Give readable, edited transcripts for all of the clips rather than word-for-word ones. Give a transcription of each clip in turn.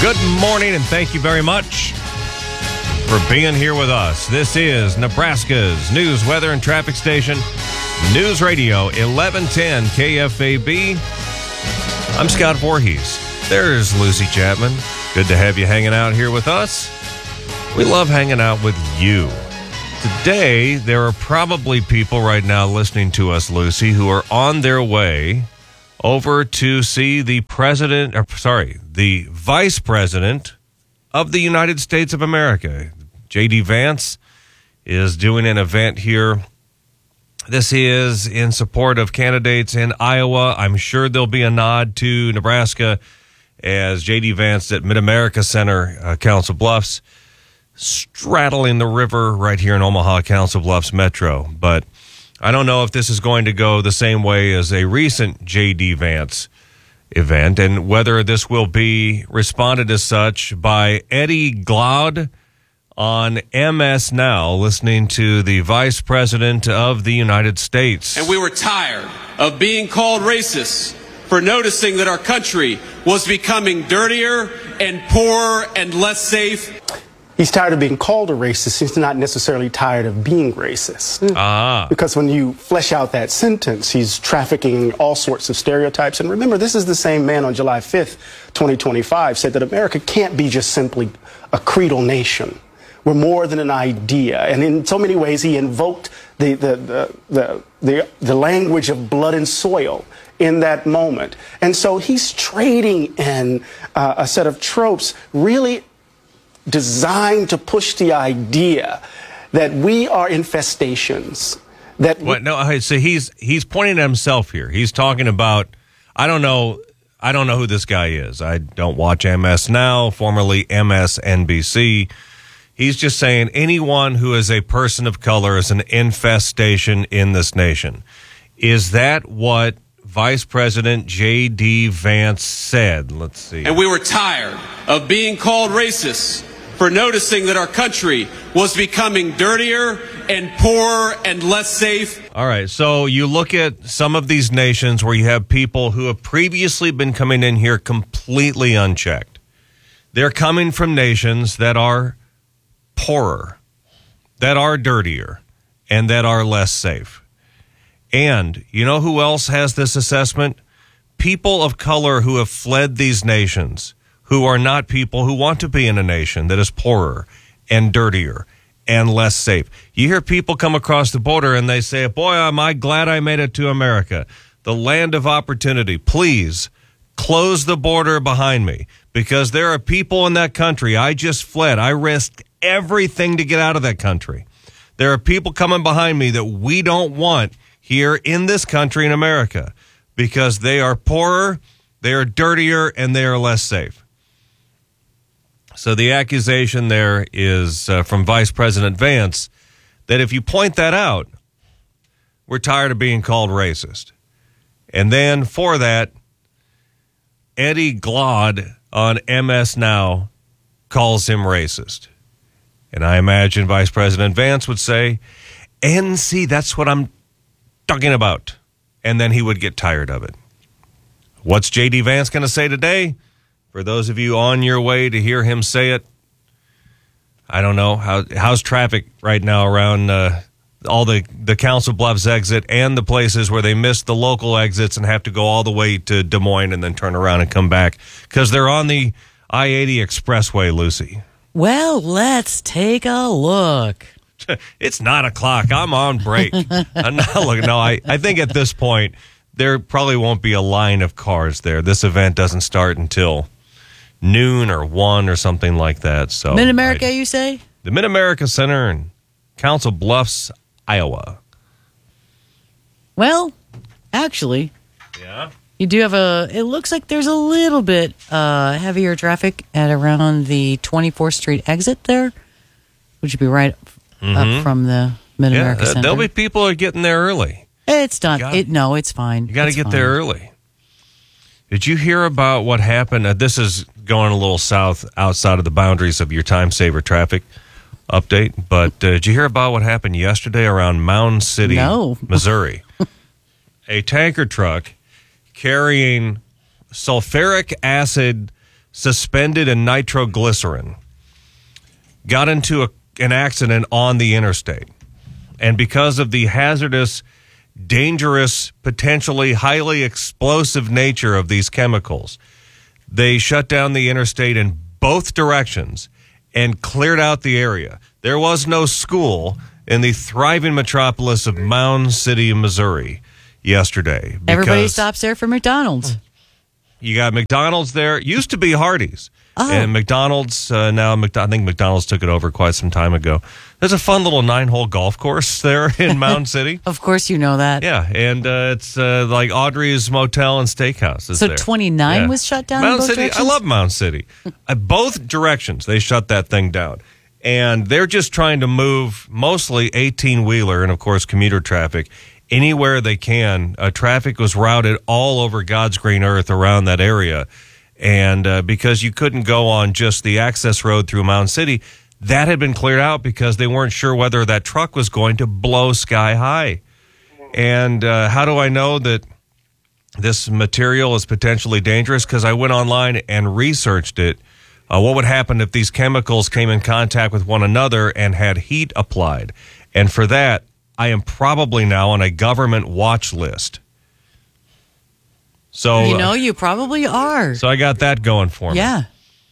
Good morning, and thank you very much for being here with us. This is Nebraska's news, weather, and traffic station, News Radio 1110 KFAB. I'm Scott Voorhees. There's Lucy Chapman. Good to have you hanging out here with us. We love hanging out with you. Today, there are probably people right now listening to us, Lucy, who are on their way over to see the Vice President of the United States of America. J.D. Vance is doing an event here. This is in support of candidates in Iowa. I'm sure there'll be a nod to Nebraska as J.D. Vance at Mid-America Center, Council Bluffs, straddling the river right here in Omaha, Council Bluffs Metro. But I don't know if this is going to go the same way as a recent J.D. Vance event, and whether this will be responded as such by Eddie Glaude on MS Now, listening to the Vice President of the United States. And we were tired of being called racist for noticing that our country was becoming dirtier and poorer and less safe. He's tired of being called a racist. He's not necessarily tired of being racist. Because when you flesh out that sentence, he's trafficking all sorts of stereotypes. And remember, this is the same man on July 5th, 2025, said that America can't be just simply a creedal nation. We're more than an idea. And in so many ways, he invoked the language of blood and soil in that moment. And so he's trading in a set of tropes really designed to push the idea that we are infestations. So he's pointing at himself here. He's talking about, I don't know who this guy is. I don't watch MS Now, formerly MSNBC. He's just saying anyone who is a person of color is an infestation in this nation. Is that what Vice President J.D. Vance said? Let's see. And we were tired of being called racist for noticing that our country was becoming dirtier and poorer and less safe. All right, so you look at some of these nations where you have people who have previously been coming in here completely unchecked. They're coming from nations that are poorer, that are dirtier, and that are less safe. And you know who else has this assessment? People of color who have fled these nations, who are not people who want to be in a nation that is poorer and dirtier and less safe. You hear people come across the border and they say, boy, am I glad I made it to America, the land of opportunity. Please close the border behind me, because there are people in that country. I just fled. I risked everything to get out of that country. There are people coming behind me that we don't want here in this country in America, because they are poorer, they are dirtier, and they are less safe. So the accusation there is from Vice President Vance that if you point that out, we're tired of being called racist. And then for that, Eddie Glaude on MS Now calls him racist. And I imagine Vice President Vance would say, and see, that's what I'm talking about. And then he would get tired of it. What's J.D. Vance going to say today? For those of you on your way to hear him say it, I don't know. How's traffic right now around all the Council Bluffs exit and the places where they miss the local exits and have to go all the way to Des Moines and then turn around and come back? Because they're on the I-80 Expressway, Lucy. Well, let's take a look. It's 9 o'clock. I'm on break. I'm not looking. No, I think at this point, there probably won't be a line of cars there. This event doesn't start until noon or 1 or something like that. So Mid-America, you say? The Mid-America Center in Council Bluffs, Iowa. Well, actually, yeah, you do have it looks like there's a little bit heavier traffic at around the 24th Street exit there, which would be right up from the Mid-America Center. There'll be people who are getting there early. It's not. No, it's fine. You got to get fine. there early. Did you hear about what happened? This is going a little south outside of the boundaries of your time saver traffic update. But did you hear about what happened yesterday around Mound City, Missouri? A tanker truck carrying sulfuric acid suspended in nitroglycerin, got into an accident on the interstate. And because of the hazardous, dangerous, potentially highly explosive nature of these chemicals, they shut down the interstate in both directions and cleared out the area. There was no school in the thriving metropolis of Mound City, Missouri yesterday. Everybody stops there for McDonald's. You got McDonald's there. It used to be Hardee's. And McDonald's, now I think McDonald's took it over quite some time ago. There's a fun little 9-hole golf course there in Mound City. Of course you know that. Yeah, and it's like Audrey's Motel and Steakhouse is so there. 29 was shut down Mound in both City, directions? I love Mound City. Both directions, they shut that thing down. And they're just trying to move mostly 18-wheeler and, of course, commuter traffic anywhere they can. Traffic was routed all over God's green earth around that area. And because you couldn't go on just the access road through Mound City, that had been cleared out because they weren't sure whether that truck was going to blow sky high. And how do I know that this material is potentially dangerous? Because I went online and researched it. What would happen if these chemicals came in contact with one another and had heat applied? And for that, I am probably now on a government watch list. So you probably are. So I got that going for me. Yeah.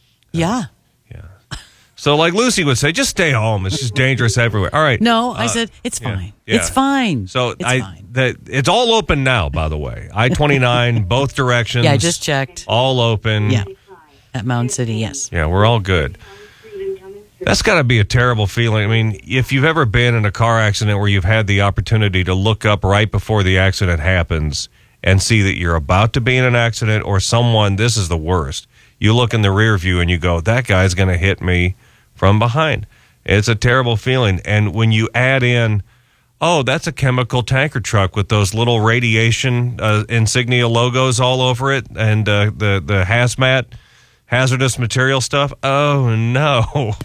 So like Lucy would say, just stay home. It's just dangerous everywhere. All right. No, I said, it's fine. yeah. It's fine. So it's fine. It's all open now, by the way. I-29, both directions. Yeah, I just checked. All open. Yeah. At Mound City, yes. Yeah, we're all good. That's got to be a terrible feeling. I mean, if you've ever been in a car accident where you've had the opportunity to look up right before the accident happens and see that you're about to be in an accident or someone, this is the worst. You look in the rear view and you go, that guy's going to hit me from behind. It's a terrible feeling. And when you add in, oh, that's a chemical tanker truck with those little radiation insignia logos all over it and the hazmat, hazardous material stuff. Oh, no.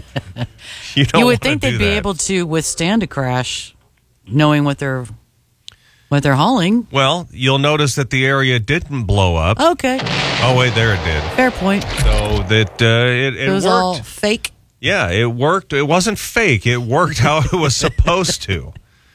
You would think they'd be able to withstand a crash knowing what they're hauling. Well, you'll notice that the area didn't blow up. Okay. Oh, wait, there it did. Fair point. So that it was worked. all fake. Yeah, it worked. It wasn't fake. It worked how it was supposed to.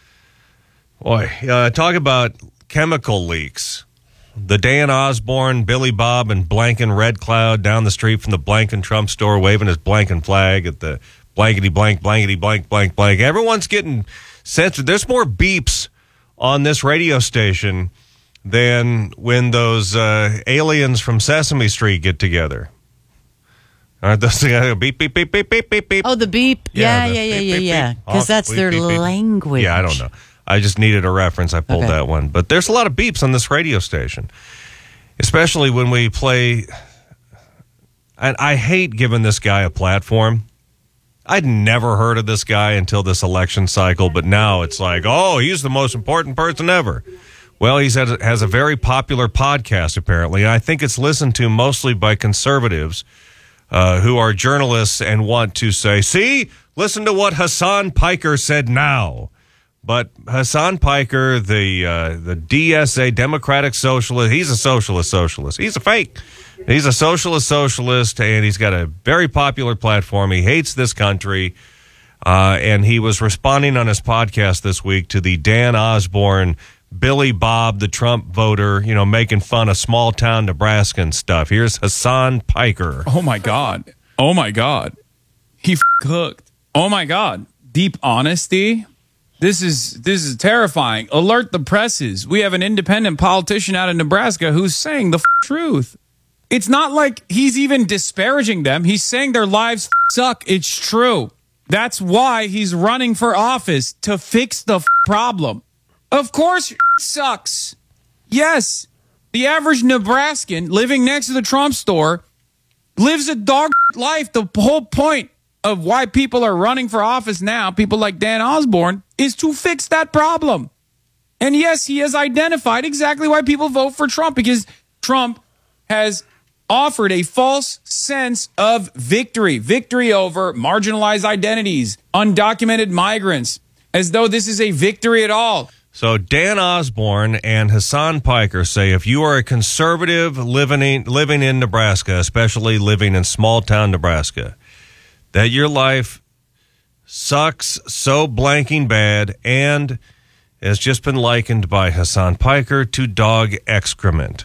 Boy, talk about chemical leaks. The Dan Osborne, Billy Bob, and Blanken Red Cloud down the street from the Blanken Trump store waving his Blanken flag at the blankety blank, blankety blank, blank, blank. Everyone's getting censored. There's more beeps on this radio station than when those aliens from Sesame Street get together. Aren't those beep, beep, beep, beep, beep, beep, beep? Oh, the beep. Yeah. Because that's their language. Yeah, I don't know. I just needed a reference. I pulled that one. But there's a lot of beeps on this radio station, especially when we play. And I hate giving this guy a platform. I'd never heard of this guy until this election cycle, but now it's like, oh, he's the most important person ever. Well, he has a very popular podcast, apparently. I think it's listened to mostly by conservatives who are journalists and want to say, see, listen to what Hassan Piker said now. But Hassan Piker, the DSA, Democratic Socialist, he's a socialist. He's a fake. He's a socialist, and he's got a very popular platform. He hates this country, and he was responding on his podcast this week to the Dan Osborne, Billy Bob, the Trump voter, making fun of small-town Nebraska and stuff. Here's Hassan Piker. Oh, my God. He cooked. Oh, my God. Deep honesty. This is terrifying. Alert the presses. We have an independent politician out of Nebraska who's saying the truth. It's not like he's even disparaging them. He's saying their lives suck. It's true. That's why he's running for office, to fix the problem. Of course sucks. Yes. The average Nebraskan living next to the Trump store lives a dog life. The whole point of why people are running for office now, people like Dan Osborne, is to fix that problem. And yes, he has identified exactly why people vote for Trump, because Trump has offered a false sense of victory over marginalized identities, undocumented migrants, as though this is a victory at all. So Dan Osborne and Hassan Piker say if you are a conservative living in Nebraska, especially living in small-town Nebraska, that your life sucks so blanking bad and has just been likened by Hassan Piker to dog excrement.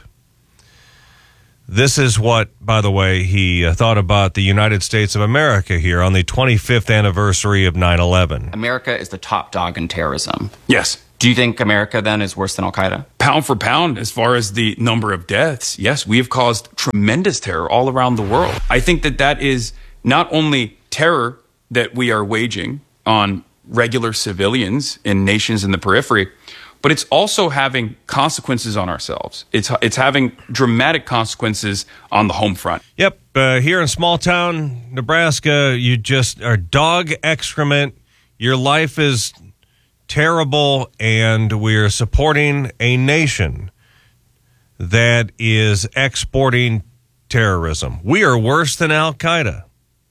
This is what, by the way, he thought about the United States of America here on the 25th anniversary of 9/11. America is the top dog in terrorism. Yes. Do you think America then is worse than Al-Qaeda? Pound for pound, as far as the number of deaths, yes, we have caused tremendous terror all around the world. I think that is not only terror that we are waging on regular civilians in nations in the periphery, but it's also having consequences on ourselves. It's having dramatic consequences on the home front. Yep. Here in small town Nebraska, you just are dog excrement. Your life is terrible, and we're supporting a nation that is exporting terrorism. We are worse than Al-Qaeda.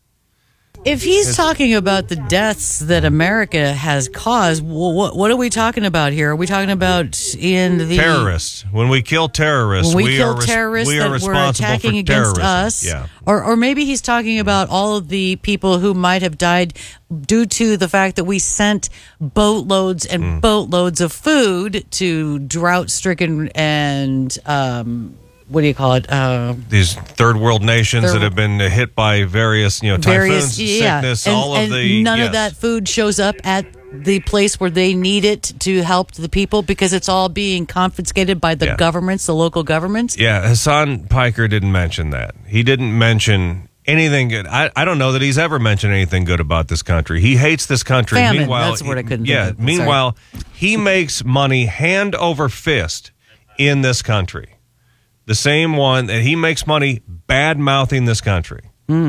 If he's talking about the deaths that America has caused, what are we talking about here? Are we talking about in the terrorists? When we kill terrorists, when we kill are terrorists we are that were responsible attacking for against terrorism. us, Yeah. or maybe he's talking about all of the people who might have died due to the fact that we sent boatloads and boatloads of food to drought-stricken and what do you call it? These third world nations that have been hit by various, typhoons, sickness, and none of that food shows up at the place where they need it to help the people because it's all being confiscated by the governments, the local governments. Yeah, Hassan Piker didn't mention that. He didn't mention anything good. I don't know that he's ever mentioned anything good about this country. He hates this country. Famine, Meanwhile, that's what I couldn't think of. Meanwhile, he makes money hand over fist in this country. The same one that he makes money bad-mouthing this country.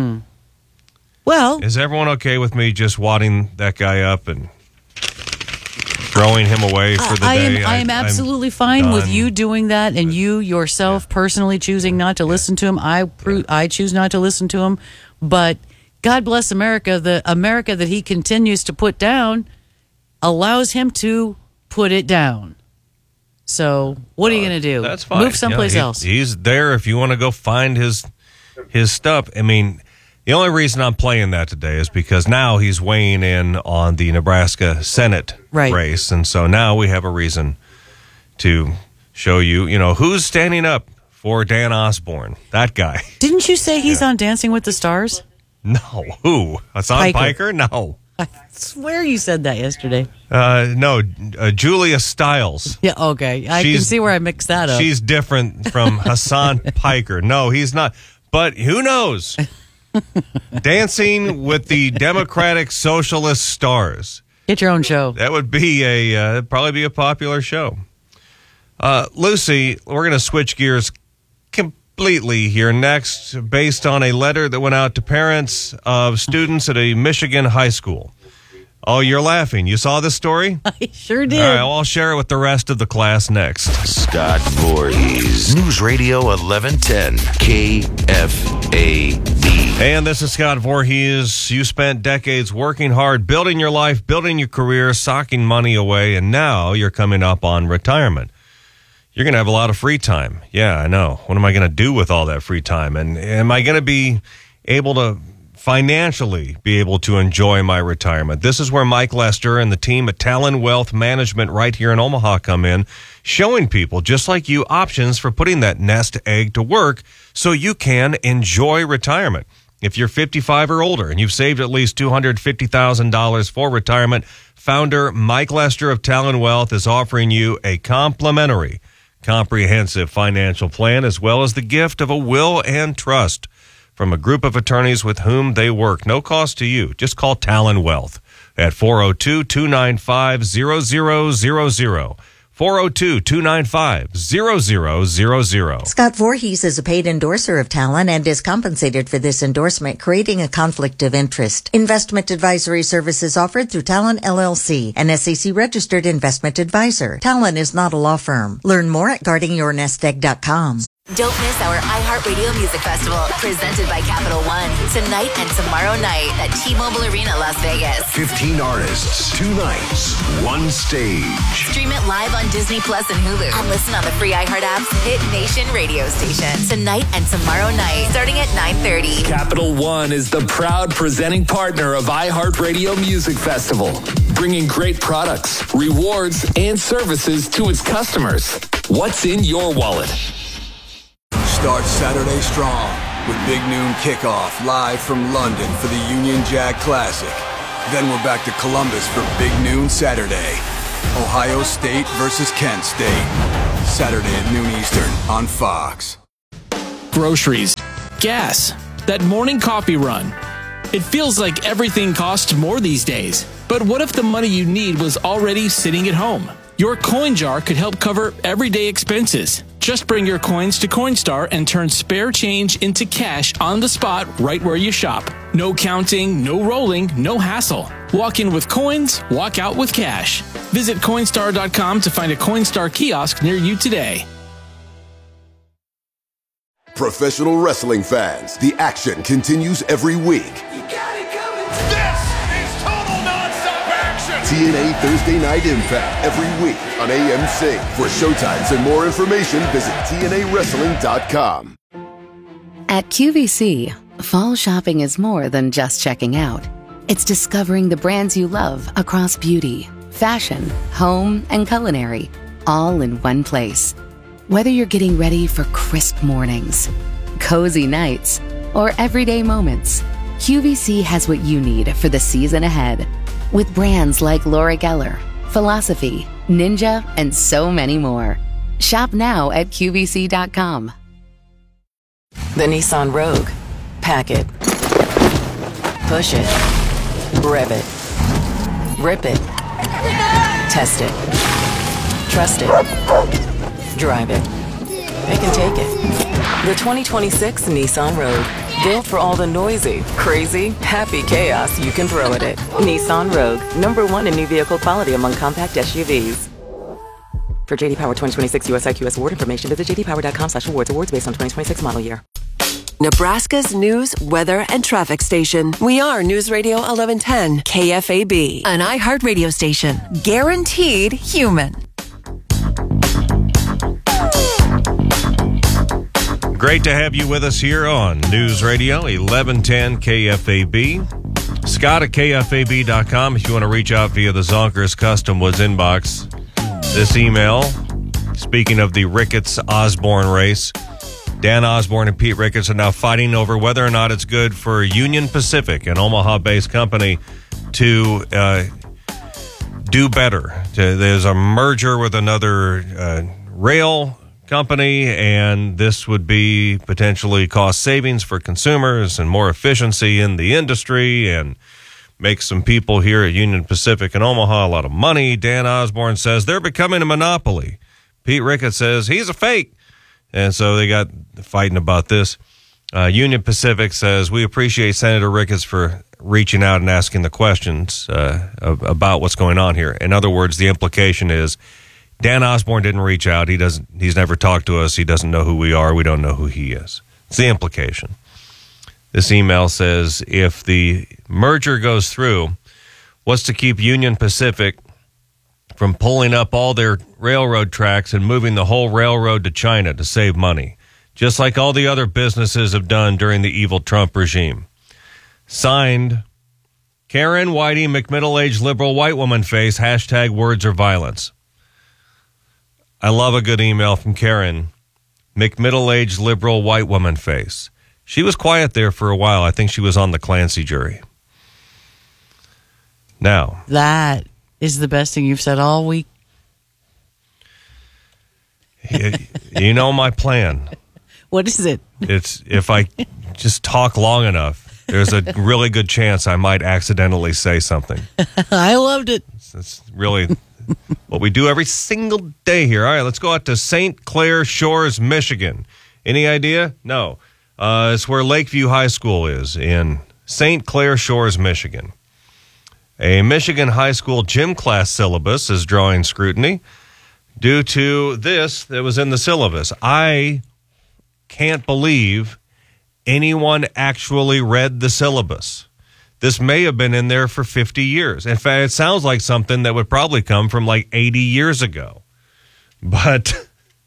Well, is everyone okay with me just wadding that guy up and throwing him away for the day? I am absolutely fine with you doing that, and you yourself personally choosing not to listen to him. I choose not to listen to him, but God bless America. The America that he continues to put down allows him to put it down. So what are you going to do? That's fine. Move someplace else. He's there if you want to go find his stuff. I mean, the only reason I'm playing that today is because now he's weighing in on the Nebraska Senate race. And so now we have a reason to show you, who's standing up for Dan Osborne, that guy. Didn't you say he's on Dancing with the Stars? No. Who? Hassan Piker? No. I swear you said that yesterday. No, Julia Stiles. Yeah, okay. I can see where I mixed that up. She's different from Hassan Piker. No, he's not. But who knows? Dancing with the Democratic Socialist Stars. Get your own show. That would be probably be a popular show. Lucy, we're going to switch gears completely here next based on a letter that went out to parents of students at a Michigan high school. Oh, you're laughing. You saw this story? I sure did. All right, well, I'll share it with the rest of the class next. Scott Voorhees, News Radio 1110, KFAB. And this is Scott Voorhees. You spent decades working hard, building your life, building your career, socking money away, and now you're coming up on retirement. You're going to have a lot of free time. Yeah, I know. What am I going to do with all that free time? And am I going to be able to financially be able to enjoy my retirement? This is where Mike Lester and the team at Talon Wealth Management right here in Omaha come in, showing people just like you options for putting that nest egg to work so you can enjoy retirement. If you're 55 or older and you've saved at least $250,000 for retirement, founder Mike Lester of Talon Wealth is offering you a complimentary comprehensive financial plan as well as the gift of a will and trust from a group of attorneys with whom they work. No cost to you. Just call Talon Wealth at 402-295-0000. 402-295-0000. Scott Voorhees is a paid endorser of Talon and is compensated for this endorsement, creating a conflict of interest. Investment advisory services offered through Talon LLC, an SEC-registered investment advisor. Talon is not a law firm. Learn more at guardingyournestegg.com. Don't miss our iHeartRadio Music Festival, presented by Capital One, tonight and tomorrow night at T-Mobile Arena, Las Vegas. 15 artists, 2 nights, 1 stage. Stream it live on Disney Plus and Hulu, and listen on the free iHeart app's Hit Nation radio station. Tonight and tomorrow night, starting at 9:30. Capital One is the proud presenting partner of iHeartRadio Music Festival, bringing great products, rewards, and services to its customers. What's in your wallet? Start Saturday strong with Big Noon Kickoff live from London for the Union Jack Classic. Then we're back to Columbus for Big Noon Saturday. Ohio State versus Kent State. Saturday at noon Eastern on Fox. Groceries, gas, that morning coffee run. It feels like everything costs more these days. But what if the money you need was already sitting at home? Your coin jar could help cover everyday expenses. Just bring your coins to Coinstar and turn spare change into cash on the spot right where you shop. No counting, no rolling, no hassle. Walk in with coins, walk out with cash. Visit Coinstar.com to find a Coinstar kiosk near you today. Professional wrestling fans, the action continues every week. TNA Thursday Night Impact every week on AMC. For showtimes and more information, visit TNAWrestling.com. At QVC, fall shopping is more than just checking out. It's discovering the brands you love across beauty, fashion, home, and culinary, all in one place. Whether you're getting ready for crisp mornings, cozy nights, or everyday moments, QVC has what you need for the season ahead. With brands like Laura Geller, Philosophy, Ninja, and so many more. Shop now at QVC.com. The Nissan Rogue. Pack it. Push it. Rev it. Rip it. Test it. Trust it. Drive it. Pick and take it. The 2026 Nissan Rogue. Built for all the noisy, crazy, happy chaos you can throw at it. Nissan Rogue, #1 in new vehicle quality among compact SUVs. For JD Power 2026 US IQS award information, visit jdpower.com/awards. Awards based on 2026 model year. Nebraska's news, weather, and traffic station. We are News Radio 1110 KFAB, an iHeart radio station. Guaranteed human. Great to have you with us here on News Radio 1110 KFAB. Scott at KFAB.com if you want to reach out via the Zonkers Custom Woods inbox. This email, speaking of the Ricketts-Osborne race, Dan Osborne and Pete Ricketts are now fighting over whether or not it's good for Union Pacific, an Omaha-based company, to do better. There's a merger with another rail company, and this would be potentially cost savings for consumers and more efficiency in the industry and make some people here at Union Pacific in Omaha a lot of money. Dan Osborne says they're becoming a monopoly. Pete Ricketts says he's a fake. And so they got fighting about this. Union Pacific says, we appreciate Senator Ricketts for reaching out and asking the questions about what's going on here. In other words, the implication is Dan Osborne didn't reach out. He's never talked to us. He doesn't know who we are. We don't know who he is. It's the implication. This email says, if the merger goes through, what's to keep Union Pacific from pulling up all their railroad tracks and moving the whole railroad to China to save money, just like all the other businesses have done during the evil Trump regime? Signed, Karen Whitey McMiddle-aged liberal white woman face, #words are violence. I love a good email from Karen, McMiddle-aged liberal white woman face. She was quiet there for a while. I think she was on the Clancy jury. Now, that is the best thing you've said all week. You know my plan. What is it? It's if I just talk long enough, there's a really good chance I might accidentally say something. I loved it. It's really what we do every single day here. All right, let's go out to St. Clair Shores, Michigan. Any idea? No. It's where Lakeview High School is, in St. Clair Shores, Michigan. A Michigan high school gym class syllabus is drawing scrutiny due to this that was in the syllabus. I can't believe anyone actually read the syllabus. This may have been in there for 50 years. In fact, it sounds like something that would probably come from like 80 years ago. But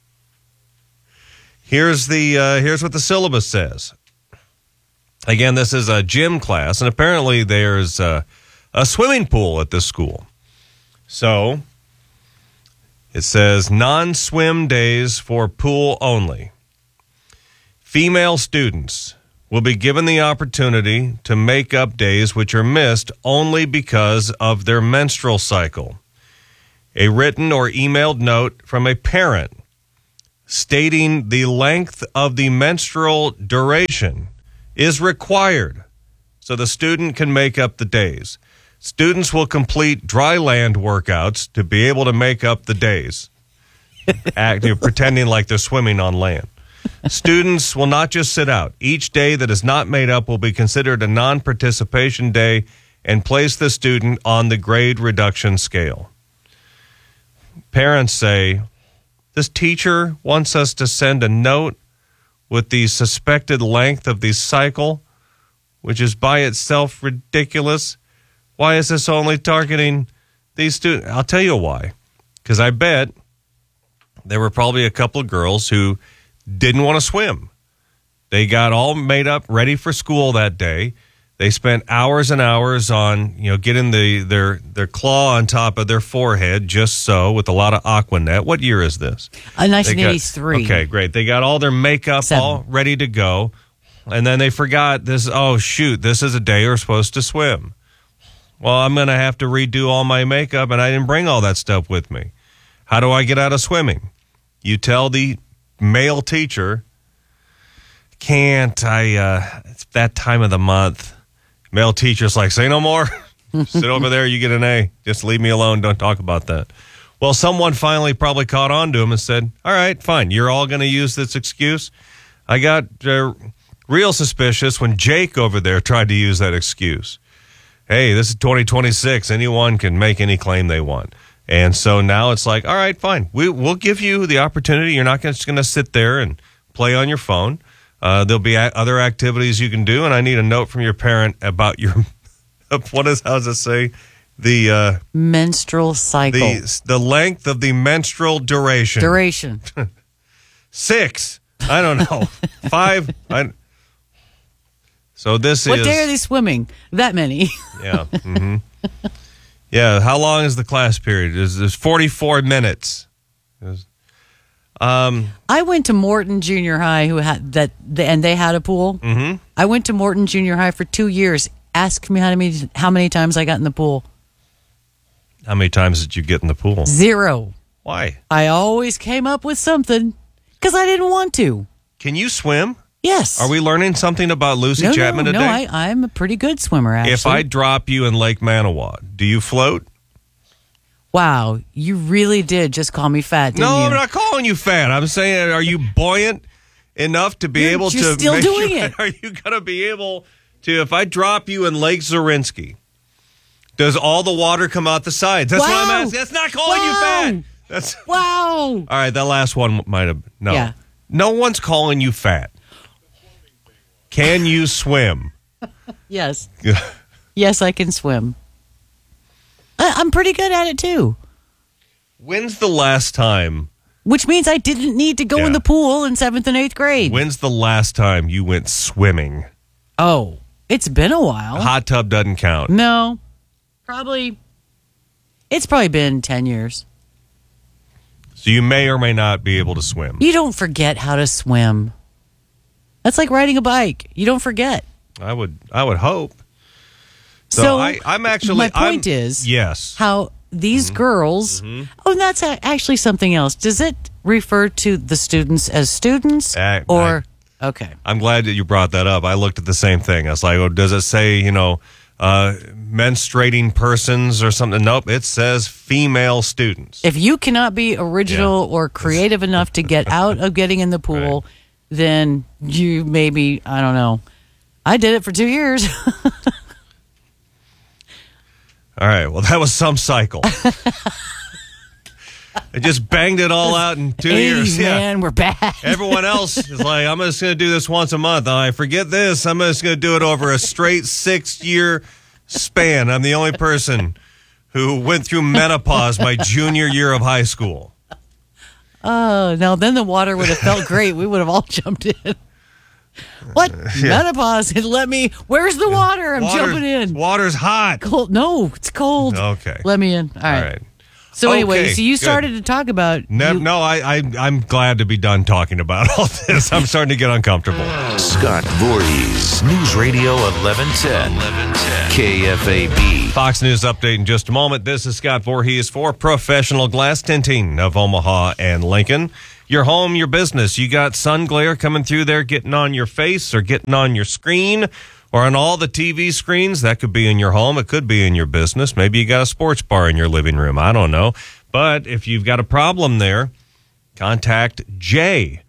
here's what the syllabus says. Again, this is a gym class, and apparently there's a swimming pool at this school. So it says non-swim days for pool only. Female students will be given the opportunity to make up days which are missed only because of their menstrual cycle. A written or emailed note from a parent stating the length of the menstrual duration is required so the student can make up the days. Students will complete dry land workouts to be able to make up the days, pretending like they're swimming on land. Students will not just sit out. Each day that is not made up will be considered a non-participation day and place the student on the grade reduction scale. Parents say, this teacher wants us to send a note with the suspected length of the cycle, which is by itself ridiculous. Why is this only targeting these students? I'll tell you why. Because I bet there were probably a couple of girls who didn't want to swim. They got all made up, ready for school that day. They spent hours and hours on, getting their claw on top of their forehead, just so, with a lot of Aquanet. What year is this? 1983. Okay, great. They got all their makeup all ready to go, and then they forgot this. Oh, shoot, this is a day we're supposed to swim. Well, I'm going to have to redo all my makeup, and I didn't bring all that stuff with me. How do I get out of swimming? You tell the male teacher, it's that time of the month. Male teacher's like, say no more. Sit over there, you get an A. Just leave me alone, don't talk about that. Well, someone finally probably caught on to him and said, all right, fine, you're all going to use this excuse. I got real suspicious when Jake over there tried to use that excuse. Hey, this is 2026. Anyone can make any claim they want. And so now it's like, all right, fine. We'll give you the opportunity. You're not just going to sit there and play on your phone. There'll be other activities you can do. And I need a note from your parent about your, how does it say? The menstrual cycle. The length of the menstrual duration. 6. I don't know. 5. So this What day are they swimming? That many. Yeah. Mm-hmm. Yeah. How long is the class period? There's 44 minutes. I went to Morton Junior High, and they had a pool. Mm-hmm. I went to Morton Junior High for 2 years. Ask me how many times I got in the pool. How many times did you get in the pool? 0. Why? I always came up with something because I didn't want to. Can you swim? Yes. Are we learning something about Lucy Chapman today? No, I'm a pretty good swimmer, actually. If I drop you in Lake Manawa, do you float? Wow, you really did just call me fat, didn't you? No, I'm not calling you fat. I'm saying, are you buoyant enough to be able to... You're still doing it. Are you going to be able to... If I drop you in Lake Zorinsky, does all the water come out the sides? That's what I'm asking. That's not calling you fat. That's wow. All right, that last one might have... No. Yeah. No one's calling you fat. Can you swim? Yes. Yes, I can swim. I'm pretty good at it, too. When's the last time... Which means I didn't need to go in the pool in 7th and 8th grade. When's the last time you went swimming? Oh, it's been a while. Hot tub doesn't count. No. It's probably been 10 years. So you may or may not be able to swim. You don't forget how to swim. That's like riding a bike. You don't forget. I would hope. So I'm actually... My point is... Yes. How these girls... Mm-hmm. Oh, and that's actually something else. Does it refer to the students as students? Okay. I'm glad that you brought that up. I looked at the same thing. I was like, does it say, menstruating persons or something? Nope. It says female students. If you cannot be original or creative enough to get out of getting in the pool... Right. Then you maybe, I don't know. I did it for 2 years. All right. Well, that was some cycle. I just banged it all out in 2 years. Man, we're bad. Everyone else is like, I'm just going to do this once a month. I forget this. I'm just going to do it over a straight 6-year span. I'm the only person who went through menopause my junior year of high school. Oh, now then the water would have felt great. We would have all jumped in. What? Menopause? Where's the water? I'm jumping in. Water's hot. Cold. No, it's cold. Okay. Let me in. All right. So anyway, so you started to talk about... I'm glad to be done talking about all this. I'm starting to get uncomfortable. Scott Voorhees, News Radio 1110. KFAB. Fox News update in just a moment. This is Scott Voorhees for Professional Glass Tinting of Omaha and Lincoln. Your home, your business. You got sun glare coming through there, getting on your face or getting on your screen or on all the TV screens. That could be in your home. It could be in your business. Maybe you got a sports bar in your living room. I don't know. But if you've got a problem there, contact Jay,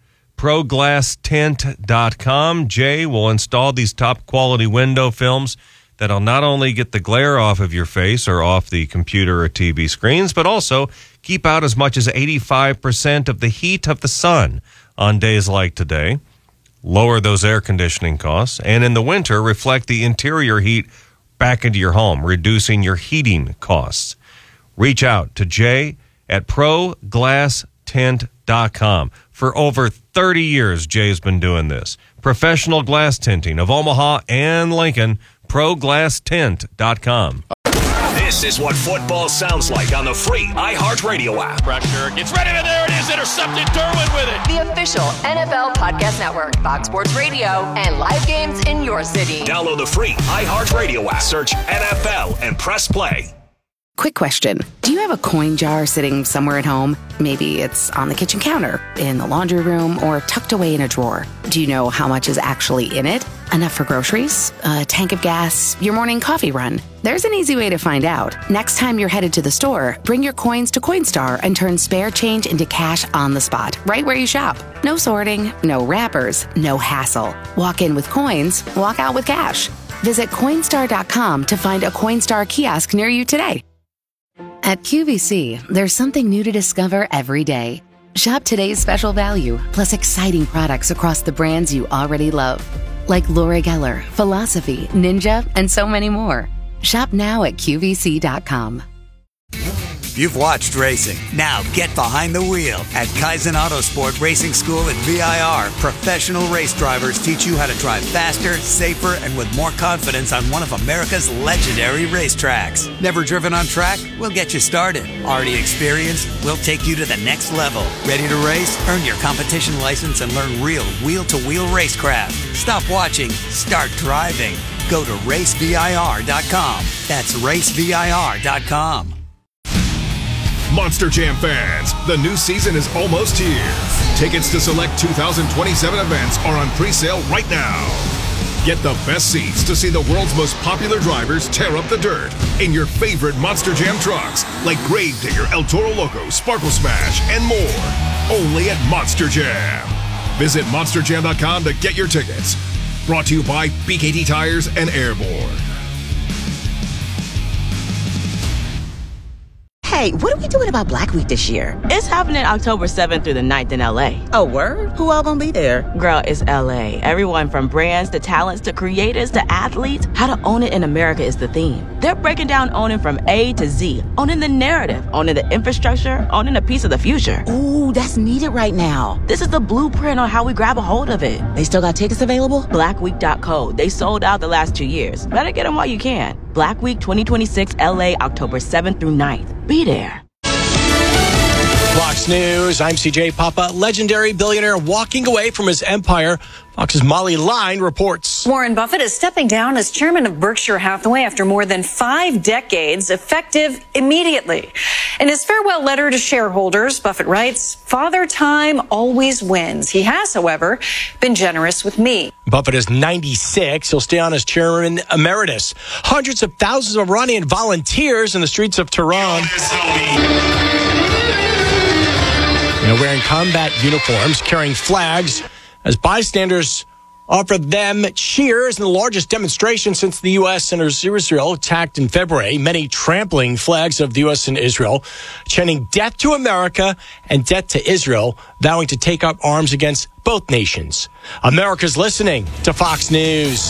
ProGlassTint.com. Jay will install these top quality window films that'll not only get the glare off of your face or off the computer or TV screens, but also keep out as much as 85% of the heat of the sun on days like today. Lower those air conditioning costs, and in the winter, reflect the interior heat back into your home, reducing your heating costs. Reach out to Jay at ProGlassTint.com. For over 30 years, Jay's been doing this. Professional glass tinting of Omaha and Lincoln, ProGlassTint.com. This is what football sounds like on the free iHeartRadio app. Pressure gets ready, and there it is, intercepted. Derwin with it. The official NFL Podcast Network, Fox Sports Radio, and live games in your city. Download the free iHeartRadio app. Search NFL and press play. Quick question. Do you have a coin jar sitting somewhere at home? Maybe it's on the kitchen counter, in the laundry room, or tucked away in a drawer. Do you know how much is actually in it? Enough for groceries? A tank of gas? Your morning coffee run? There's an easy way to find out. Next time you're headed to the store, bring your coins to Coinstar and turn spare change into cash on the spot, right where you shop. No sorting, no wrappers, no hassle. Walk in with coins, walk out with cash. Visit Coinstar.com to find a Coinstar kiosk near you today. At QVC, there's something new to discover every day. Shop today's special value, plus exciting products across the brands you already love. Like Laura Geller, Philosophy, Ninja, and so many more. Shop now at QVC.com. You've watched racing. Now get behind the wheel. At Kaizen Autosport Racing School at VIR, professional race drivers teach you how to drive faster, safer, and with more confidence on one of America's legendary racetracks. Never driven on track? We'll get you started. Already experienced? We'll take you to the next level. Ready to race? Earn your competition license and learn real wheel-to-wheel racecraft. Stop watching. Start driving. Go to racevir.com. That's racevir.com. Monster Jam fans, the new season is almost here. Tickets to select 2027 events are on pre-sale right now. Get the best seats to see the world's most popular drivers tear up the dirt in your favorite Monster Jam trucks like Gravedigger, El Toro Loco, Sparkle Smash, and more. Only at Monster Jam. Visit monsterjam.com to get your tickets. Brought to you by BKT Tires and Airborne. Hey, what are we doing about Black Week this year? It's happening October 7th through the 9th in LA. Oh, word? Who all gonna be there? Girl, it's LA. Everyone from brands to talents to creators to athletes. How to own it in America is the theme. They're breaking down owning from A to Z. Owning the narrative, owning the infrastructure, owning a piece of the future. Ooh, that's needed right now. This is the blueprint on how we grab a hold of it. They still got tickets available? Blackweek.co. They sold out the last 2 years. Better get them while you can. Black Week 2026 LA, October 7th through 9th. Be there. Fox News, I'm CJ Papa. Legendary billionaire walking away from his empire. Fox's Molly Line reports. Warren Buffett is stepping down as chairman of Berkshire Hathaway after more than 5 decades, effective immediately. In his farewell letter to shareholders, Buffett writes, "Father Time always wins. He has, however, been generous with me." Buffett is 96. He'll stay on as chairman emeritus. Hundreds of thousands of Iranian volunteers in the streets of Tehran. Wearing combat uniforms, carrying flags, as bystanders offered them cheers in the largest demonstration since the U.S. and Israel attacked in February. Many trampling flags of the U.S. and Israel, chanting death to America and death to Israel, vowing to take up arms against both nations. America's listening to Fox News.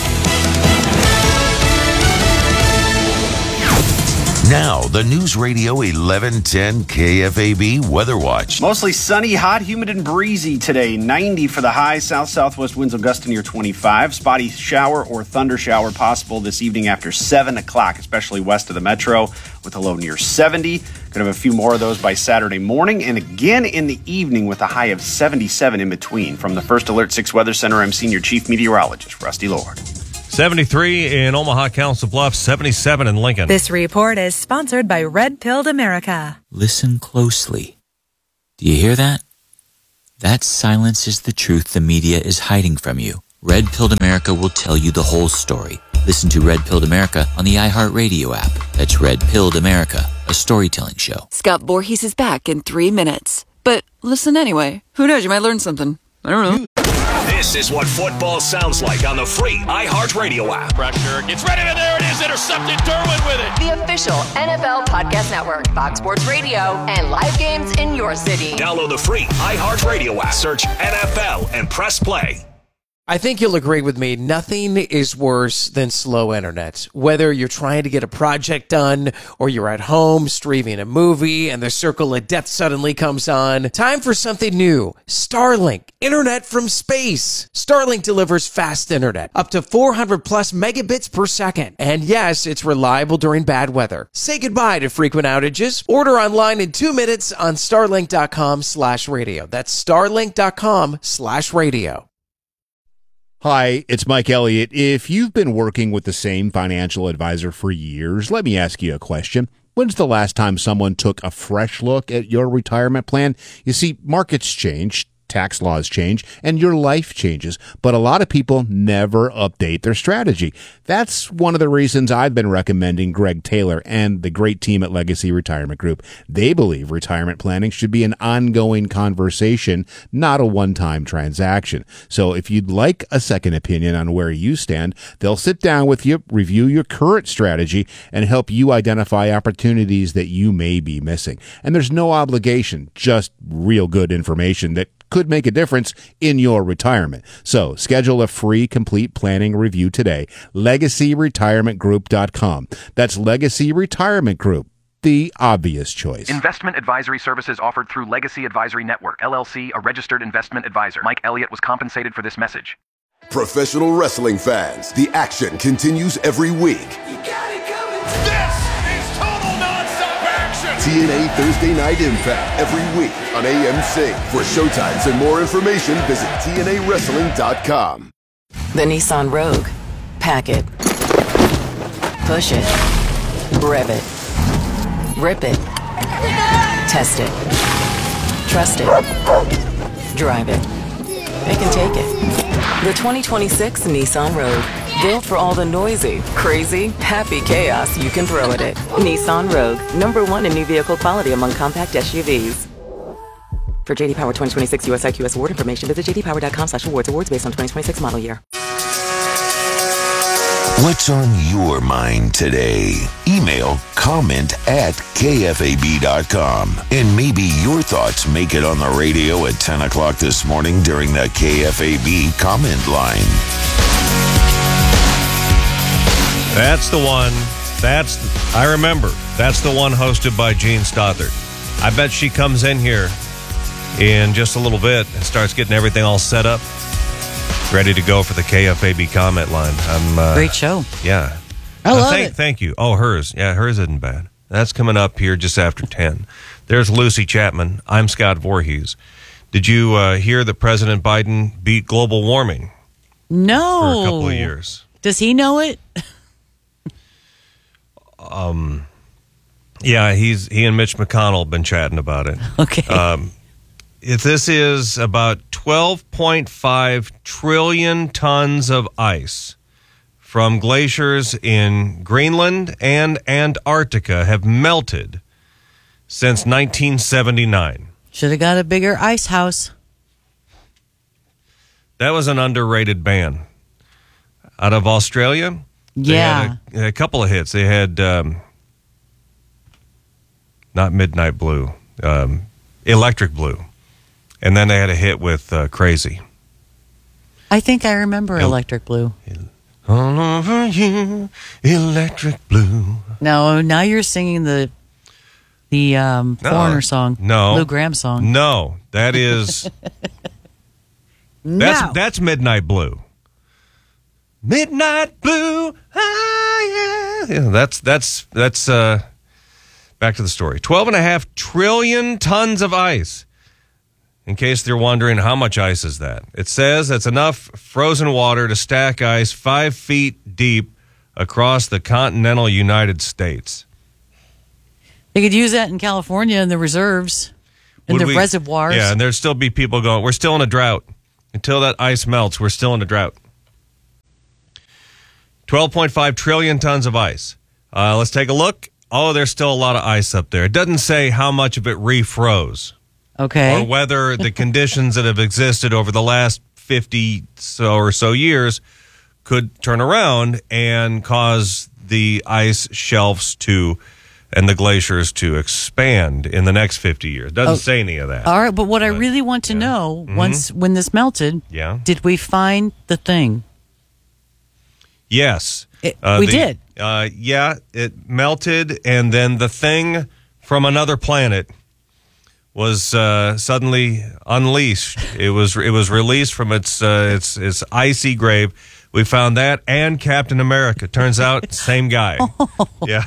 Now, the News Radio 1110 KFAB Weather Watch. Mostly sunny, hot, humid, and breezy today. 90 for the high. South-southwest winds will gust near 25. Spotty shower or thunder shower possible this evening after 7 o'clock, especially west of the metro, with a low near 70. Could have a few more of those by Saturday morning, and again in the evening with a high of 77 in between. From the First Alert 6 Weather Center, I'm Senior Chief Meteorologist Rusty Lord. 73 in Omaha, Council Bluffs, 77 in Lincoln. This report is sponsored by Red Pilled America. Listen closely. Do you hear that? That silence is the truth the media is hiding from you. Red Pilled America will tell you the whole story. Listen to Red Pilled America on the iHeartRadio app. That's Red Pilled America, a storytelling show. Scott Voorhees is back in 3 minutes. But listen anyway. Who knows? You might learn something. I don't know. This is what football sounds like on the free iHeartRadio app. Pressure gets ready, and there it is. Intercepted. Derwin with it. The official NFL Podcast Network, Fox Sports Radio, and live games in your city. Download the free iHeartRadio app. Search NFL and press play. I think you'll agree with me. Nothing is worse than slow internet. Whether you're trying to get a project done or you're at home streaming a movie and the circle of death suddenly comes on. Time for something new. Starlink. Internet from space. Starlink delivers fast internet. Up to 400 plus megabits per second. And yes, it's reliable during bad weather. Say goodbye to frequent outages. Order online in 2 minutes on starlink.com/radio. That's starlink.com/radio. Hi, it's Mike Elliott. If you've been working with the same financial advisor for years, let me ask you a question. When's the last time someone took a fresh look at your retirement plan? You see, markets change, tax laws change, and your life changes, but a lot of people never update their strategy. That's one of the reasons I've been recommending Greg Taylor and the great team at Legacy Retirement Group. They believe retirement planning should be an ongoing conversation, not a one-time transaction. So if you'd like a second opinion on where you stand, they'll sit down with you, review your current strategy, and help you identify opportunities that you may be missing. And there's no obligation, just real good information that could make a difference in your retirement. So schedule a free complete planning review today. LegacyRetirementGroup.com. That's Legacy Retirement Group, the obvious choice. Investment advisory services offered through Legacy Advisory Network, LLC, a registered investment advisor. Mike Elliott was compensated for this message. Professional wrestling fans, the action continues every week. TNA Thursday Night Impact every week on AMC. For showtimes and more information, visit TNAWrestling.com. The Nissan Rogue. Pack it. Push it. Rev it. Rip it. Test it. Trust it. Drive it. They can take it. The 2026 Nissan Rogue. Built for all the noisy, crazy, happy chaos you can throw at it. Nissan Rogue, #1 in new vehicle quality among compact SUVs. For JD Power 2026 US IQS award information, visit jdpower.com/awards. Awards based on 2026 model year. What's on your mind today? Email comment@kfab.com. And maybe your thoughts make it on the radio at 10 o'clock this morning during the KFAB comment line. That's the one. I remember. That's the one hosted by Gene Stothard. I bet she comes in here in just a little bit and starts getting everything all set up, ready to go for the KFAB comment line. Great show. Yeah. I love it. Thank you. Oh, hers. Yeah, hers isn't bad. That's coming up here just after 10. There's Lucy Chapman. I'm Scott Voorhees. Did you hear that President Biden beat global warming? No. For a couple of years. Does he know it? Yeah, he and Mitch McConnell have been chatting about it. Okay. This is about 12.5 trillion tons of ice from glaciers in Greenland and Antarctica have melted since 1979. Should have got a bigger ice house. That was an underrated band. Out of Australia, Yeah. they had a couple of hits. They had not Midnight Blue, Electric Blue. And then they had a hit with Crazy. I think I remember Electric Blue. All over you, Electric Blue. No, now you're singing the Foreigner song. No. Lou Gramm song. No, that is... That's Midnight Blue. Midnight Blue, ah, yeah. That's back to the story. 12.5 trillion tons of ice. In case they're wondering, how much ice is that? It says it's enough frozen water to stack ice 5 feet deep across the continental United States. They could use that in California in the reserves, in the reservoirs. Yeah, and there'd still be people going, we're still in a drought. Until that ice melts, we're still in a drought. 12.5 trillion tons of ice. Let's take a look. Oh, there's still a lot of ice up there. It doesn't say how much of it refroze. Okay. Or whether the conditions that have existed over the last 50 or so years could turn around and cause the ice shelves and the glaciers to expand in the next 50 years. Doesn't say any of that. All right, but what I really want to know, when this melted, did we find the thing? Yes. We did. Yeah, it melted, and then the thing from another planet was suddenly unleashed. It was released from its icy grave. We found that and Captain America. Turns out, same guy. Yeah.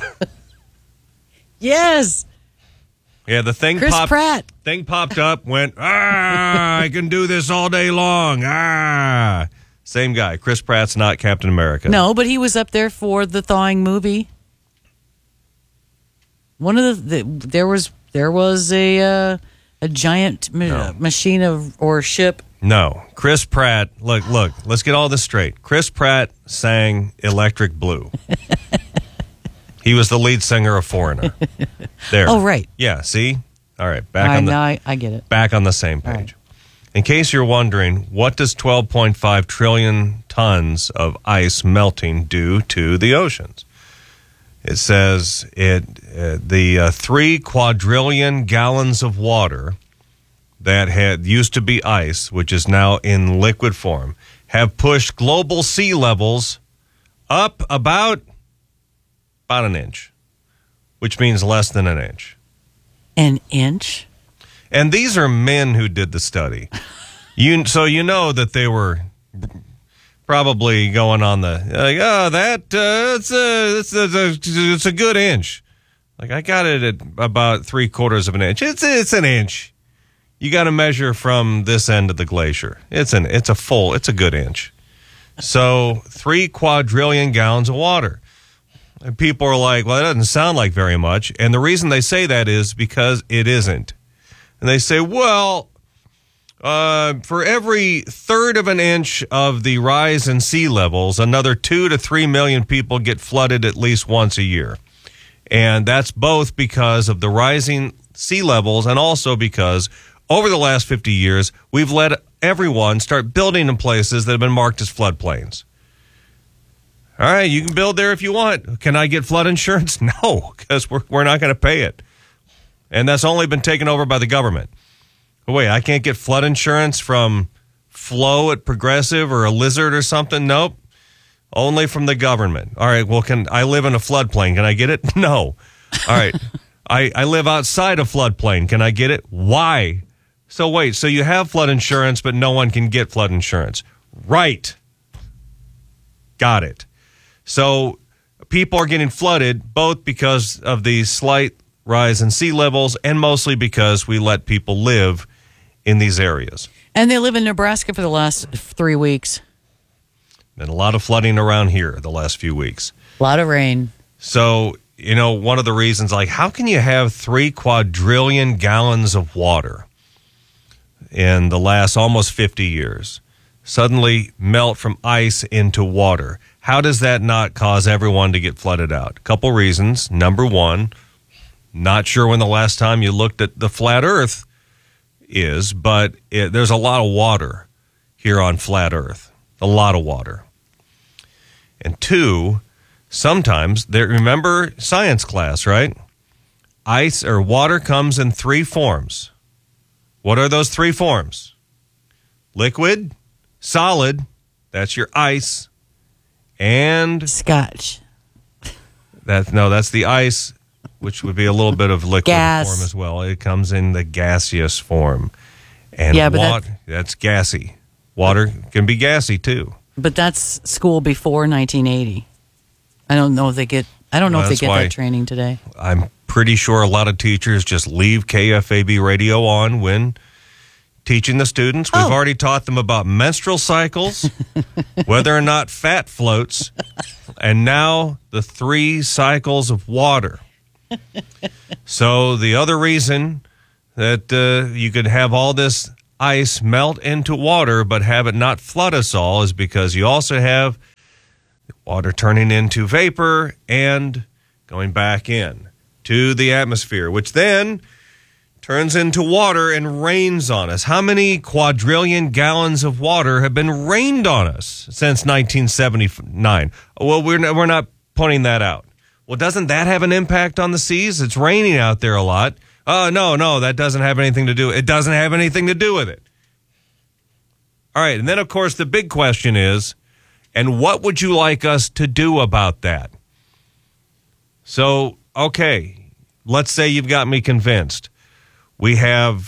Yes. Yeah, the thing Chris Pratt. Thing popped up, went, I can do this all day long. Same guy. Chris Pratt's not Captain America. No, but he was up there for the thawing movie. One of there was a giant machine or ship. No, Chris Pratt. Look. Let's get all this straight. Chris Pratt sang "Electric Blue." He was the lead singer of Foreigner. There. Oh, right. Yeah. See. All right. Now I get it. Back on the same page. Right. In case you're wondering, what does 12.5 trillion tons of ice melting do to the oceans? It says the 3 quadrillion gallons of water that used to be ice, which is now in liquid form, have pushed global sea levels up about an inch, which means less than an inch. An inch? And these are men who did the study. So you know that they were probably going on it's a good inch. Like, I got it at about 3/4 of an inch. It's an inch. You got to measure from this end of the glacier. It's a good inch. So 3 quadrillion gallons of water. And people are like, well, that doesn't sound like very much. And the reason they say that is because it isn't. And they say, well, for every 1/3 of an inch of the rise in sea levels, another 2 to 3 million people get flooded at least once a year. And that's both because of the rising sea levels and also because over the last 50 years, we've let everyone start building in places that have been marked as floodplains. All right, you can build there if you want. Can I get flood insurance? No, because we're not going to pay it. And that's only been taken over by the government. But wait, I can't get flood insurance from Flo at Progressive or a Lizard or something? Nope. Only from the government. All right, well, I live in a floodplain. Can I get it? No. All right. I live outside a floodplain. Can I get it? Why? So wait, so you have flood insurance, but no one can get flood insurance. Right. Got it. So people are getting flooded both because of the slight rise in sea levels and mostly because we let people live in these areas. And they live in Nebraska for the last 3 weeks. Been a lot of flooding around here the last few weeks. A lot of rain. So, one of the reasons, like, how can you have 3 quadrillion gallons of water in the last almost 50 years suddenly melt from ice into water? How does that not cause everyone to get flooded out? A couple reasons. Number one, not sure when the last time you looked at the flat earth is, but there's a lot of water here on flat Earth. A lot of water. And two, sometimes, remember science class, right? Ice or water comes in three forms. What are those three forms? Liquid, solid, that's your ice, and Scotch. That's the ice, which would be a little bit of liquid Gas. form as well. It comes in the gaseous form. And Yeah, but that's gassy. Water can be gassy too. But that's school before 1980. I don't know if they get that training today. I'm pretty sure a lot of teachers just leave KFAB radio on when teaching the students. We've already taught them about menstrual cycles, whether or not fat floats, and now the 3 cycles of water. So the other reason that you could have all this ice melt into water but have it not flood us all is because you also have water turning into vapor and going back in to the atmosphere, which then turns into water and rains on us. How many quadrillion gallons of water have been rained on us since 1979? Well, we're not pointing that out. Well, doesn't that have an impact on the seas? It's raining out there a lot. No, that doesn't have anything to do. It doesn't have anything to do with it. All right, and then, of course, the big question is, and what would you like us to do about that? So, okay, let's say you've got me convinced. We have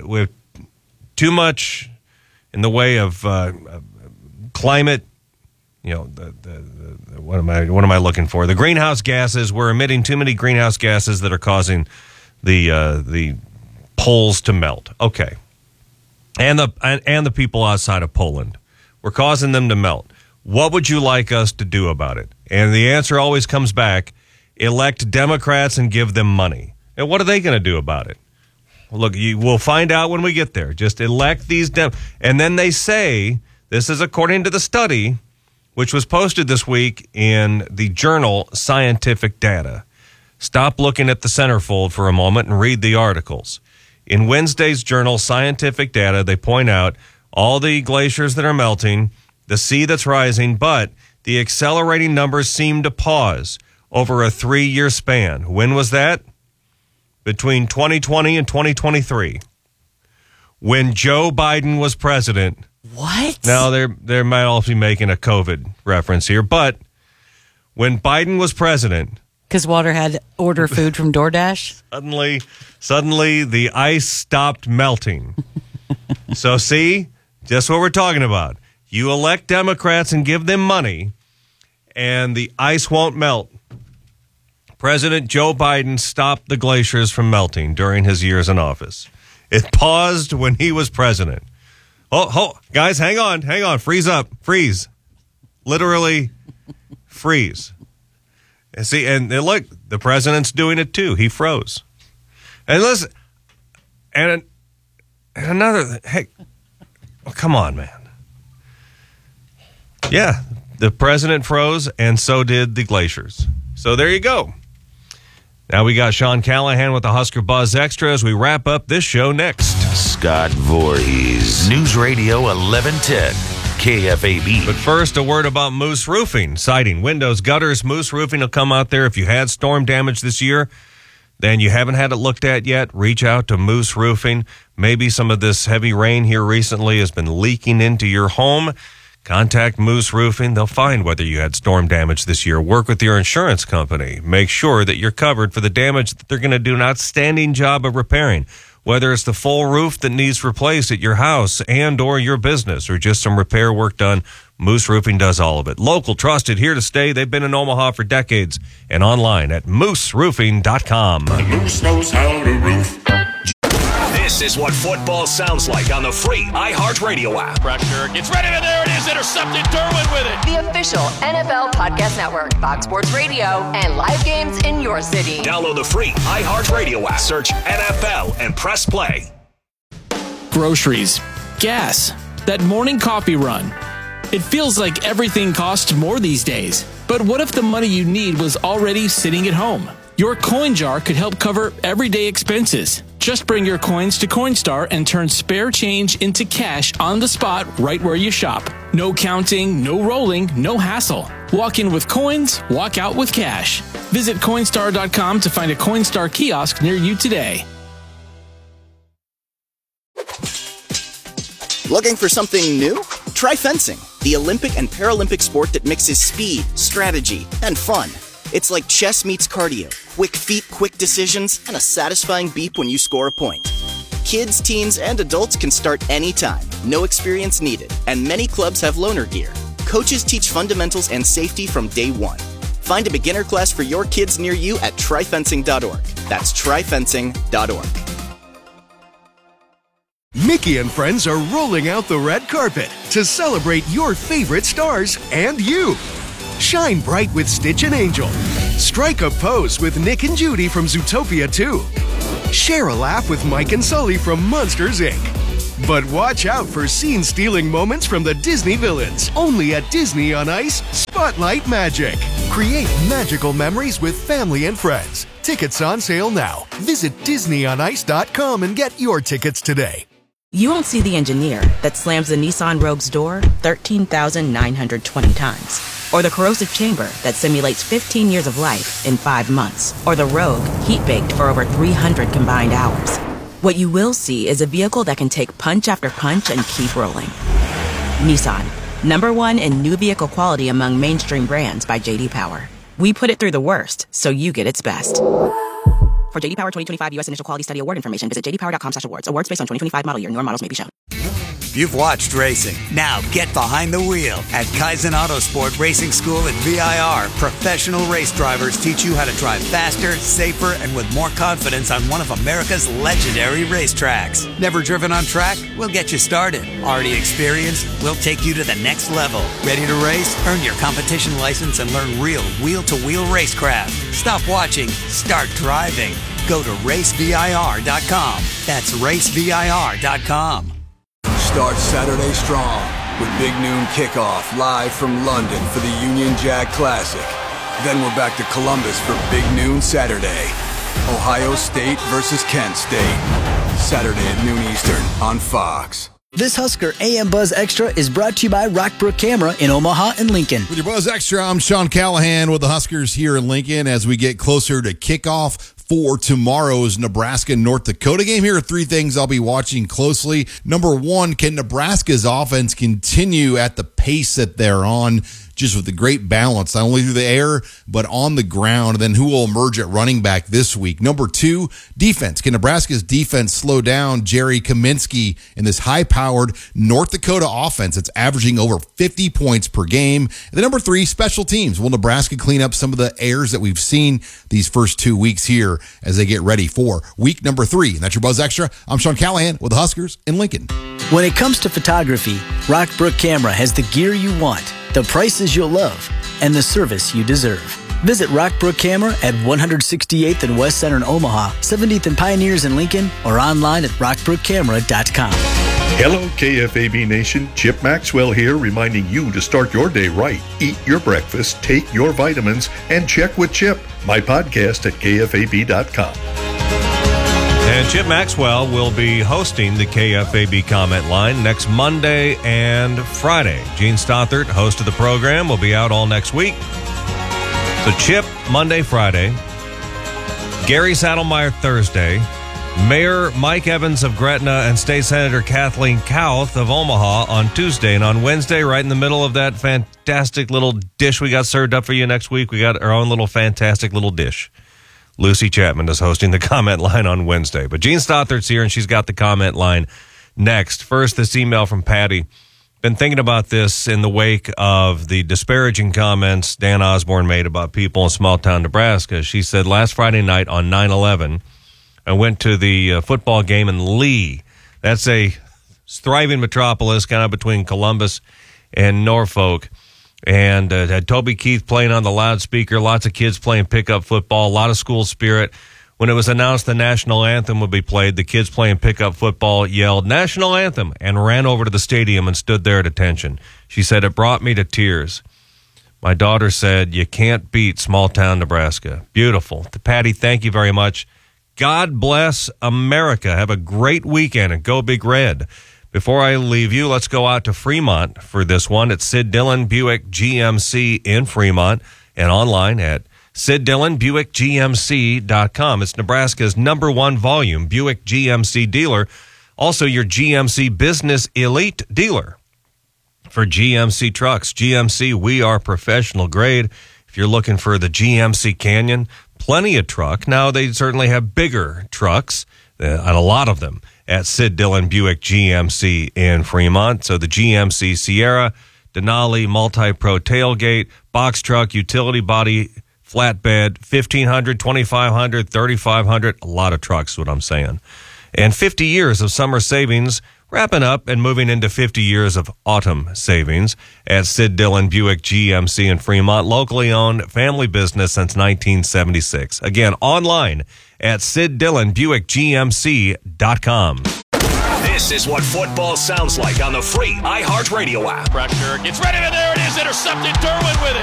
too much in the way of climate. You know, what am I looking for? The greenhouse gases. We're emitting too many greenhouse gases that are causing the poles to melt. Okay, and the people outside of Poland, we're causing them to melt. What would you like us to do about it? And the answer always comes back: elect Democrats and give them money. And what are they going to do about it? Well, look, we'll find out when we get there. Just elect these and then they say, this is according to the study, which was posted this week in the journal Scientific Data. Stop looking at the centerfold for a moment and read the articles. In Wednesday's journal Scientific Data, they point out all the glaciers that are melting, the sea that's rising, but the accelerating numbers seem to pause over a 3-year span. When was that? Between 2020 and 2023. When Joe Biden was president. What? Now, they might also be making a COVID reference here, but when Biden was president. Because water had to order food from DoorDash? Suddenly the ice stopped melting. So see, just what we're talking about. You elect Democrats and give them money, and the ice won't melt. President Joe Biden stopped the glaciers from melting during his years in office. It paused when he was president. Oh, guys, hang on. Freeze up. Freeze. Literally freeze. And see, and look, the president's doing it too. He froze. And listen, and another, hey, come on, man. Yeah, the president froze, and so did the glaciers. So there you go. Now we got Sean Callahan with the Husker Buzz Extra as we wrap up this show next. Scott Voorhees, News Radio 1110, KFAB. But first, a word about Moose Roofing. Siding, windows, gutters. Moose Roofing will come out there. If you had storm damage this year, then you haven't had it looked at yet, reach out to Moose Roofing. Maybe some of this heavy rain here recently has been leaking into your home. Contact Moose Roofing. They'll find whether you had storm damage this year. Work with your insurance company. Make sure that you're covered for the damage that they're going to do an outstanding job of repairing. Whether it's the full roof that needs replaced at your house and or your business or just some repair work done, Moose Roofing does all of it. Local, trusted, here to stay. They've been in Omaha for decades and online at mooseroofing.com. Moose knows how to roof. This is what football sounds like on the free iHeartRadio app. Pressure gets ready, and there it is. Intercepted. Derwin with it. The official NFL podcast network, Fox Sports Radio, and live games in your city. Download the free iHeartRadio app. Search NFL and press play. Groceries, gas, that morning coffee run. It feels like everything costs more these days. But what if the money you need was already sitting at home? Your coin jar could help cover everyday expenses. Just bring your coins to Coinstar and turn spare change into cash on the spot right where you shop. No counting, no rolling, no hassle. Walk in with coins, walk out with cash. Visit Coinstar.com to find a Coinstar kiosk near you today. Looking for something new? Try fencing, the Olympic and Paralympic sport that mixes speed, strategy, and fun. It's like chess meets cardio, quick feet, quick decisions, and a satisfying beep when you score a point. Kids, teens, and adults can start anytime, no experience needed, and many clubs have loaner gear. Coaches teach fundamentals and safety from day one. Find a beginner class for your kids near you at tryfencing.org. That's tryfencing.org. Mickey and friends are rolling out the red carpet to celebrate your favorite stars and you. Shine bright with Stitch and Angel. Strike a pose with Nick and Judy from Zootopia 2. Share a laugh with Mike and Sully from Monsters, Inc. But watch out for scene-stealing moments from the Disney villains. Only at Disney on Ice, Spotlight Magic. Create magical memories with family and friends. Tickets on sale now. Visit DisneyOnIce.com and get your tickets today. You won't see the engineer that slams the Nissan Rogue's door 13,920 times. Or the corrosive chamber that simulates 15 years of life in 5 months. Or the Rogue heat-baked for over 300 combined hours. What you will see is a vehicle that can take punch after punch and keep rolling. Nissan, #1 in new vehicle quality among mainstream brands by J.D. Power. We put it through the worst, so you get its best. For J.D. Power 2025 U.S. Initial Quality Study Award information, visit jdpower.com/awards. Awards based on 2025 model year. Newer models may be shown. You've watched racing. Now get behind the wheel at Kaizen Autosport Racing School at VIR. Professional race drivers teach you how to drive faster, safer, and with more confidence on one of America's legendary racetracks. Never driven on track? We'll get you started. Already experienced? We'll take you to the next level. Ready to race? Earn your competition license and learn real wheel-to-wheel racecraft. Stop watching. Start driving. Go to racevir.com. That's racevir.com. Start Saturday strong with Big Noon Kickoff live from London for the Union Jack Classic. Then we're back to Columbus for Big Noon Saturday. Ohio State versus Kent State. Saturday at noon Eastern on Fox. This Husker AM Buzz Extra is brought to you by Rockbrook Camera in Omaha and Lincoln. With your Buzz Extra, I'm Sean Callahan with the Huskers here in Lincoln as we get closer to kickoff for tomorrow's Nebraska-North Dakota game. Here are 3 things I'll be watching closely. Number 1, can Nebraska's offense continue at the pace that they're on, just with the great balance, not only through the air, but on the ground? And then who will emerge at running back this week? Number 2, defense. Can Nebraska's defense slow down Jerry Kaminsky in this high-powered North Dakota offense that's averaging over 50 points per game? And then number 3, special teams. Will Nebraska clean up some of the errors that we've seen these first 2 weeks here as they get ready for week number 3? And that's your Buzz Extra. I'm Sean Callahan with the Huskers in Lincoln. When it comes to photography, Rockbrook Camera has the gear you want, the prices you'll love, and the service you deserve. Visit Rockbrook Camera at 168th and West Center in Omaha, 70th and Pioneers in Lincoln, or online at rockbrookcamera.com. Hello, KFAB Nation. Chip Maxwell here, reminding you to start your day right. Eat your breakfast, take your vitamins, and check with Chip, my podcast at KFAB.com. And Chip Maxwell will be hosting the KFAB comment line next Monday and Friday. Gene Stothert, host of the program, will be out all next week. So Chip, Monday, Friday. Gary Saddlemeyer, Thursday. Mayor Mike Evans of Gretna and State Senator Kathleen Kauth of Omaha on Tuesday. And on Wednesday, right in the middle of that fantastic little dish we got served up for you next week, we got our own little fantastic little dish. Lucy Chapman is hosting the comment line on Wednesday. But Gene Stothart's here, and she's got the comment line next. First, this email from Patty. Been thinking about this in the wake of the disparaging comments Dan Osborne made about people in small-town Nebraska. She said, last Friday night on 9/11, I went to the football game in Lee. That's a thriving metropolis kind of between Columbus and Norfolk. And had Toby Keith playing on the loudspeaker, lots of kids playing pickup football, a lot of school spirit. When it was announced the national anthem would be played, the kids playing pickup football yelled, "National Anthem," and ran over to the stadium and stood there at attention. She said, it brought me to tears. My daughter said, you can't beat small-town Nebraska. Beautiful. Patty, thank you very much. God bless America. Have a great weekend and go Big Red. Before I leave you, let's go out to Fremont for this one. It's Sid Dillon Buick GMC in Fremont and online at SidDillonBuickGMC.com. It's Nebraska's #1 volume Buick GMC dealer. Also, your GMC Business Elite dealer for GMC trucks. GMC, we are professional grade. If you're looking for the GMC Canyon, plenty of truck. Now, they certainly have bigger trucks, and a lot of them, at Sid Dillon Buick GMC in Fremont. So the GMC Sierra, Denali, Multi-Pro tailgate, box truck, utility body, flatbed, 1,500, 2,500, 3,500, a lot of trucks is what I'm saying. And 50 years of summer savings, wrapping up and moving into 50 years of autumn savings at Sid Dillon Buick GMC in Fremont, locally owned, family business since 1976. Again, online at SidDillonBuickGMC.com. This is what football sounds like on the free iHeartRadio app. Pressure gets ready, and there it is, intercepted. Derwin with it.